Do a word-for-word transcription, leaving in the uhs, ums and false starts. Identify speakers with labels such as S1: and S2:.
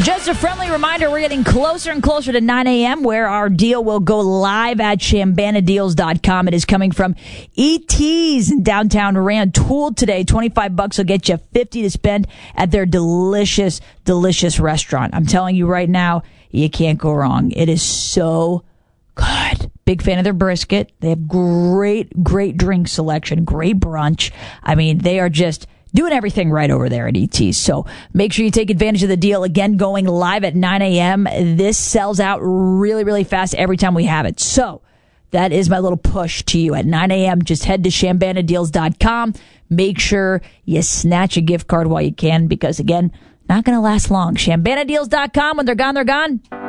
S1: Just a friendly reminder, we're getting closer and closer to nine a.m. where our deal will go live at Shambana Deals dot com. It is coming from E T's in downtown Rand. Tool today, twenty-five bucks will get you fifty to spend at their delicious, delicious restaurant. I'm telling you right now, you can't go wrong. It is so good. Big fan of their brisket. They have great, great drink selection, great brunch. I mean, they are just doing everything right over there at E T's. So make sure you take advantage of the deal. Again, going live at nine a.m. This sells out really, really fast every time we have it. So that is my little push to you. At nine a.m., just head to Shambana Deals dot com. Make sure you snatch a gift card while you can because, again, not going to last long. Shambana Deals dot com. When they're gone, they're gone.